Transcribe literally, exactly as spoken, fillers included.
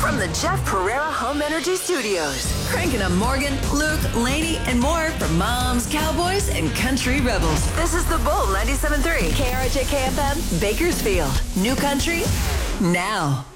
from the Jeff Pereira Home Energy Studios. Cranking up Morgan, Luke, Lainey, and more for moms, cowboys, and country rebels. This is The Bull ninety-seven point three, K R J K F M, Bakersfield. New country, now.